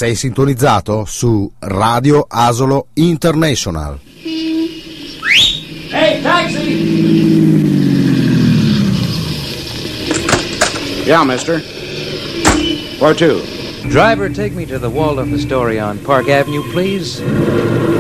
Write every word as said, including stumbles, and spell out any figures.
Sei sintonizzato su Radio Asolo International. Hey, taxi! Yeah, mister. Where to? Driver, take me to the Waldorf Astoria on Park Avenue, please.